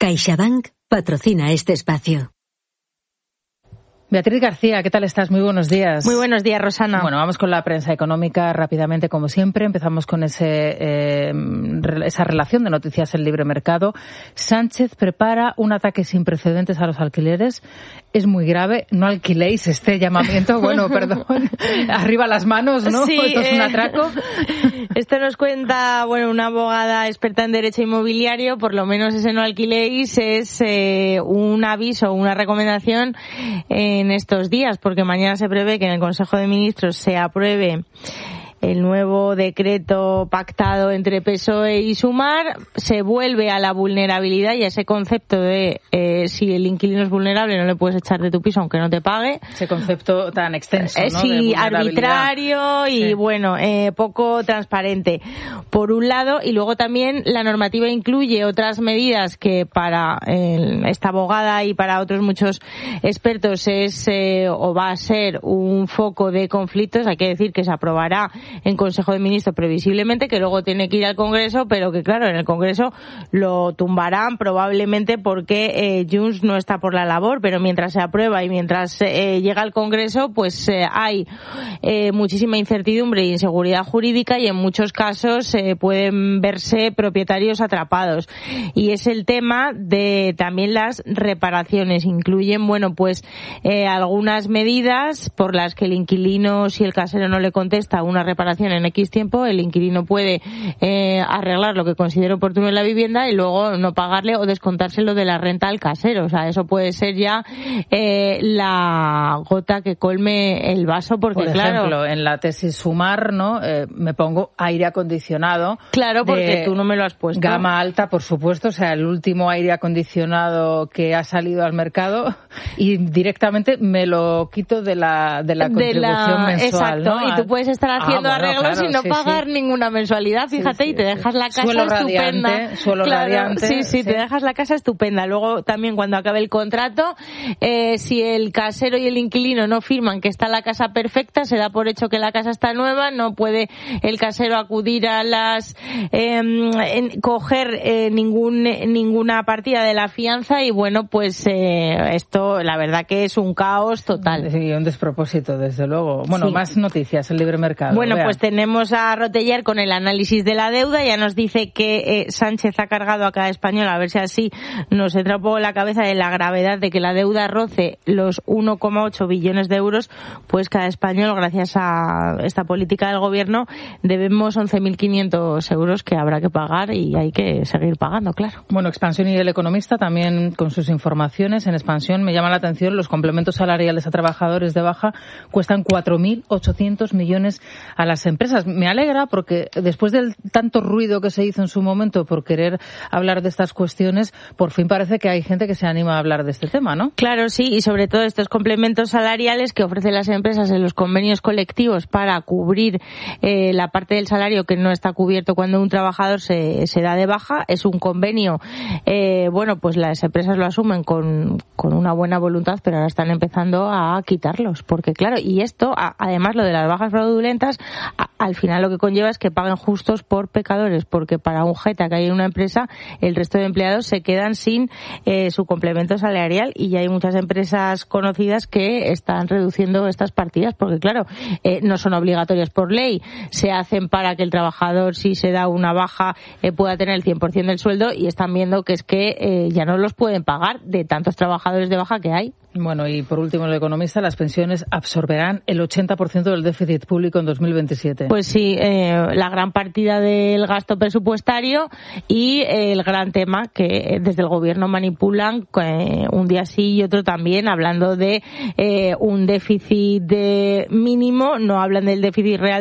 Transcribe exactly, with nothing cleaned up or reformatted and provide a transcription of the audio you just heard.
CaixaBank patrocina este espacio. Beatriz García, ¿qué tal estás? Muy buenos días. Muy buenos días, Rosana. Bueno, vamos con la prensa económica rápidamente, como siempre. Empezamos con ese, eh, esa relación de noticias en libre mercado. Sánchez prepara un ataque sin precedentes a los alquileres. Es muy grave. No alquiléis este llamamiento. Bueno, perdón. Arriba las manos, ¿no? Sí, Esto es un eh, atraco. Esto nos cuenta, bueno, una abogada experta en derecho inmobiliario. Por lo menos ese no alquiléis es eh, un aviso, una recomendación en estos días, porque mañana se prevé que en el Consejo de Ministros se apruebe el nuevo decreto pactado entre P S O E y Sumar. Se vuelve a la vulnerabilidad y a ese concepto de eh, si el inquilino es vulnerable no le puedes echar de tu piso aunque no te pague. Ese concepto tan extenso, ¿no? Sí, arbitrario y, sí, bueno, eh, poco transparente, por un lado. Y luego también la normativa incluye otras medidas que para eh, esta abogada y para otros muchos expertos es eh, o va a ser un foco de conflictos. Hay que decir que se aprobará en Consejo de Ministros previsiblemente, que luego tiene que ir al Congreso, pero que claro, en el Congreso lo tumbarán probablemente porque eh, Junts no está por la labor, pero mientras se aprueba y mientras eh, llega al Congreso, pues eh, hay eh, muchísima incertidumbre y inseguridad jurídica y en muchos casos eh, pueden verse propietarios atrapados. Y es el tema de también las reparaciones. Incluyen, bueno, pues eh, algunas medidas por las que el inquilino, si el casero no le contesta una reparación en X tiempo, el inquilino puede eh, arreglar lo que considere oportuno en la vivienda y luego no pagarle o descontárselo de la renta al casero. O sea, eso puede ser ya eh, la gota que colme el vaso, porque Por claro... Por ejemplo, en la tesis Sumar, ¿no? Eh, me pongo aire acondicionado. Claro, porque tú no me lo has puesto. Gama alta, por supuesto, o sea, el último aire acondicionado que ha salido al mercado y directamente me lo quito de la, de la contribución de la... mensual, Exacto, ¿no? y tú puedes estar haciendo ah, bueno, arreglos claro, y no sí, pagar sí. ninguna mensualidad, fíjate, sí, sí, y te dejas la casa suelo estupenda. Radiante, suelo claro, radiante. Sí, sí, sí, te dejas la casa estupenda. Luego también cuando acabe el contrato, eh, si el casero y el inquilino no firman que está la casa perfecta, se da por hecho que la casa está nueva, no puede el casero acudir a las, eh, en, coger eh, ningún, ninguna partida de la fianza y bueno, pues eh, esto la verdad que es un caos total. Sí, un despropósito, desde luego. Bueno, sí. Más noticias, el libre mercado. Bueno, Vea. Pues tenemos a Roteller con el análisis de la deuda. Ya nos dice que eh, Sánchez ha cargado a cada español, a ver si así nos entra un poco en la cabeza de la gravedad de que la deuda roce los uno coma ocho billones de euros. Pues cada español, gracias a esta política del gobierno, debemos once mil quinientos euros que habrá que pagar y hay que seguir pagando, claro. Bueno, Expansión y El Economista también con sus informaciones. En Expansión me llama la atención los complementos salariales a trabajadores de baja cuestan cuatro mil ochocientos millones a las empresas. Me alegra porque después del tanto ruido que se hizo en su momento por querer hablar de estas cuestiones, por fin parece que hay gente que se anima a hablar de este tema, ¿no? Claro, sí, y sobre todo estos complementos salariales que ofrecen las empresas en los convenios colectivos para cubrir eh, la parte del salario que no está cubierto cuando un trabajador se, se da de baja. Es un convenio, eh, bueno, pues las empresas lo asumen con, con una buena voluntad, pero ahora están empezando a quitarlos, porque claro, y esto, a, además lo de las bajas fraudulentas, a, al final lo que conlleva es que paguen justos por pecadores, porque para un jeta que hay en una empresa, el resto de empleados se quedan sin eh, su complemento salarial y ya hay muchas empresas conocidas que están reduciendo estas partidas, porque claro, eh, no son obligatorias por ley, se hacen para que el trabajador, si se da una baja, eh, pueda tener el cien por ciento del sueldo y están viendo que es que eh, ya no los pueden pagar de tantos trabajadores de baja que hay. Bueno, y por último, el Economista, las pensiones absorberán el ochenta por ciento del déficit público en dos mil veintisiete. Pues sí, eh, la gran partida del gasto presupuestario y eh, el gran tema que desde el gobierno manipulan eh, un día sí y otro también, hablando de eh, un déficit de mínimo, no hablan del déficit real